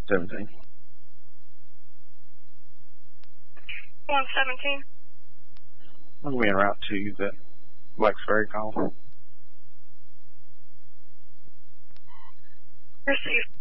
17. 117. We'll be en route to the Blacks Ferry call. Received.